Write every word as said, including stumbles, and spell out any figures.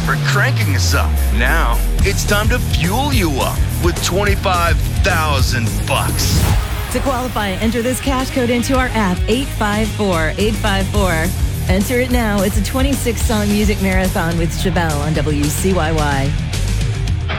for cranking us up. Now, it's time to fuel you up with twenty-five thousand bucks. To qualify, enter this cash code into our app, eight five four eight five four. Enter it now. It's a twenty-six song music marathon with Chevelle on W C Y Y.